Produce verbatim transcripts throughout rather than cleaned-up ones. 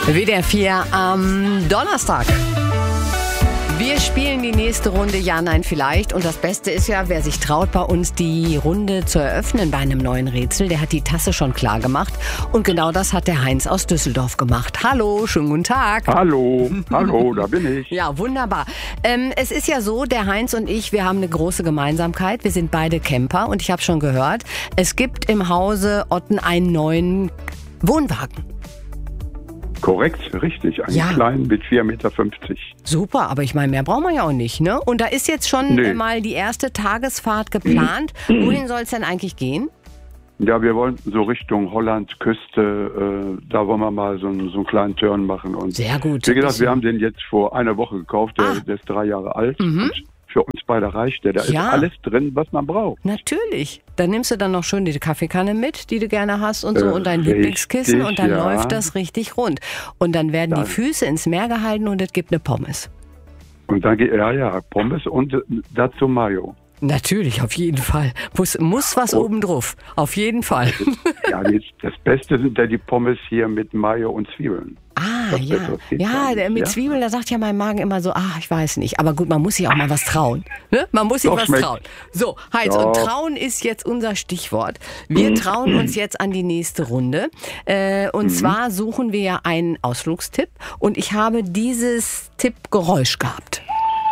W D R vier am Donnerstag. Wir spielen die nächste Runde Ja, Nein, Vielleicht. Und das Beste ist ja, wer sich traut, bei uns die Runde zu eröffnen bei einem neuen Rätsel, der hat die Tasse schon klar gemacht. Und genau das hat der Heinz aus Düsseldorf gemacht. Hallo, schönen guten Tag. Hallo, hallo, da bin ich. Ja, wunderbar. Ähm, es ist ja so, der Heinz und ich, wir haben eine große Gemeinsamkeit. Wir sind beide Camper und ich habe schon gehört, es gibt im Hause Otten einen neuen Wohnwagen. Korrekt, richtig. Einen Ja. kleinen mit vier Meter fünfzig. Super, aber ich meine, mehr brauchen wir ja auch nicht, ne? Und da ist jetzt schon Nee. äh, mal die erste Tagesfahrt geplant. Wohin soll es denn eigentlich gehen? Ja, wir wollen so Richtung Holland, Küste, äh, da wollen wir mal so, einen- so einen kleinen Turn machen. Und Sehr gut. wie gesagt, wir haben den jetzt vor einer Woche gekauft, der, Ah. der ist drei Jahre alt. Mhm. Und für uns beide reicht der. Da Ja. ist alles drin, was man braucht. Natürlich. Dann nimmst du dann noch schön die Kaffeekanne mit, die du gerne hast und so Äh, und dein richtig, Lieblingskissen und dann ja. läuft das richtig rund. Und dann werden Dann- die Füße ins Meer gehalten und es gibt eine Pommes. Und dann geht, ja, ja, Pommes und äh, dazu Mayo. Natürlich, auf jeden Fall. Muss, muss was Oh. oben drauf. Auf jeden Fall. Ja, jetzt, das Beste sind ja die Pommes hier mit Mayo und Zwiebeln. Ah, Das ja. Bessere geht's Ja, gar der nicht, mit ja? Zwiebeln, da sagt ja mein Magen immer so, ah, ich weiß nicht. Aber gut, man muss sich auch mal was trauen. Ne? Man muss sich Doch, was schmeckt. trauen. So, Heinz, Ja. und trauen ist jetzt unser Stichwort. Wir trauen uns jetzt an die nächste Runde. Äh, und zwar suchen wir ja einen Ausflugstipp. Und ich habe dieses Tippgeräusch gehabt.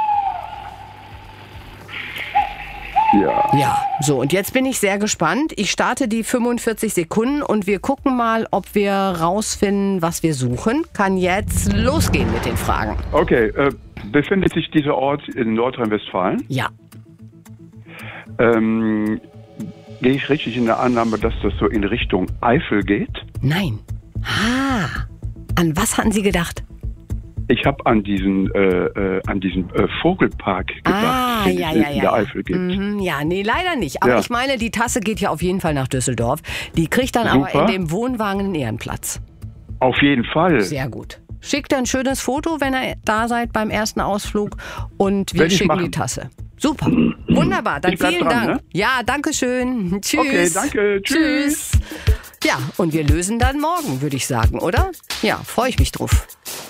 Ja. Ja, so, und jetzt bin ich sehr gespannt. Ich starte die fünfundvierzig Sekunden und wir gucken mal, ob wir rausfinden, was wir suchen. Kann jetzt losgehen mit den Fragen. Okay, äh, befindet sich dieser Ort in Nordrhein-Westfalen? Ja. Ähm, gehe ich richtig in der Annahme, dass das so in Richtung Eifel geht? Nein. Ah, an was hatten Sie gedacht? Ich habe an diesen, äh, äh, an diesen äh, Vogelpark gedacht, Ah, den ja, es ja, in ja. der ja. Eifel gibt. Mhm, ja, nee, leider nicht. Aber Ja. ich meine, die Tasse geht ja auf jeden Fall nach Düsseldorf. Die kriegt dann aber Super. in dem Wohnwagen einen Ehrenplatz. Auf jeden Fall. Sehr gut. Schickt ein schönes Foto, wenn ihr da seid beim ersten Ausflug und wir Werd ich schicken machen. die Tasse. Super. Wunderbar. Dann Ich bleib vielen dran, Dank. ne? Ja, danke schön. Tschüss. Okay, danke. Tschüss. Tschüss. Ja, und wir lösen dann morgen, würde ich sagen, oder? Ja, freue ich mich drauf.